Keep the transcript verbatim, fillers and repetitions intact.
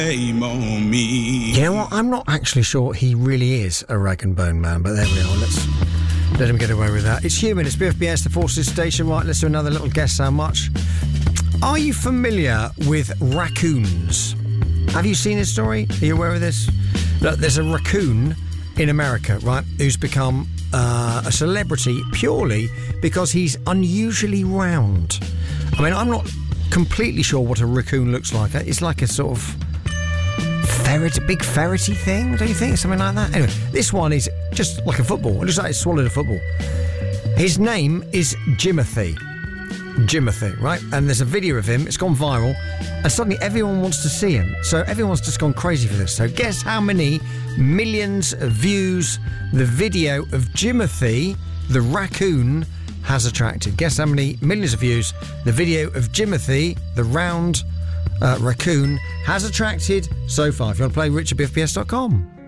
Shame on me. You know what? I'm not actually sure he really is a rag and bone man, but there we are. Let's let him get away with that. It's Human. It's B F B S, the Forces Station. Right, let's do another little guess how much. Are you familiar with raccoons? Have you seen this story? Are you aware of this? Look, there's a raccoon in America, right, who's become uh, a celebrity purely because he's unusually round. I mean, I'm not completely sure what a raccoon looks like. It's like a sort of ferret, a big ferrety thing, don't you think? Something like that? Anyway, this one is just like a football. It looks like it swallowed a football. His name is Jimothy. Jimothy, right? And there's a video of him. It's gone viral. And suddenly everyone wants to see him. So everyone's just gone crazy for this. So guess how many millions of views the video of Jimothy, the raccoon, has attracted. Guess how many millions of views the video of Jimothy, the round uh, raccoon, has attracted so far. If you want to play, richard b f p s dot com.